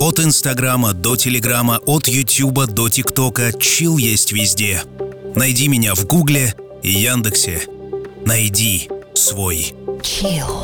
От Инстаграма до Телеграма, от Ютуба до ТикТока. Чил есть везде. Найди меня в Гугле и Яндексе. Найди свой Chill.